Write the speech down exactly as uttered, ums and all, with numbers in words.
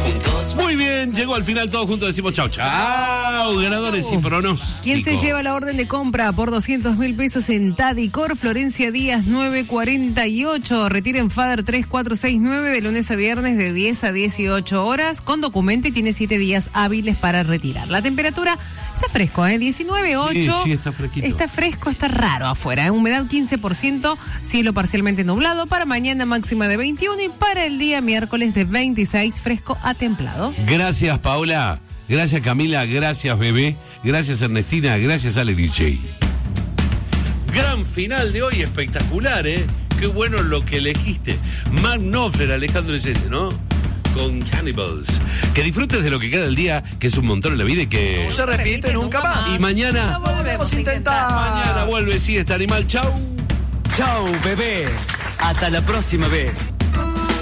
juntos. Muy bien, llegó al final, todos juntos decimos chau, chau, ganadores y pronósticos. ¿Quién se lleva la orden de compra por doscientos mil pesos en Tadicor? Florencia Díaz nueve cuarenta y ocho. Retiren Fader tres cuatro seis nueve de lunes a viernes de diez a dieciocho horas con documento y tiene siete días hábiles para retirar. La temperatura está fresco, ¿eh? diecinueve ocho. Sí, sí, está fresquito. Está fresco, está raro afuera, ¿eh? Humedad quince por ciento, cielo parcialmente nublado. Para mañana máxima de veintiuno y para el día miércoles de veintiséis, fresco a templado. Gracias, Paola. Gracias, Camila. Gracias, Bebé. Gracias, Ernestina. Gracias, Ale D J. Gran final de hoy, espectacular, ¿eh? Qué bueno lo que elegiste. Mark Knopfler, Alejandro es ese, ¿no? Con Cannibals. Que disfrutes de lo que queda del día, que es un montón en la vida y que... No se repite nunca más. Y mañana... No volvemos a intentar. Mañana vuelve, sí, este animal. Chau. Chau, bebé. Hasta la próxima vez.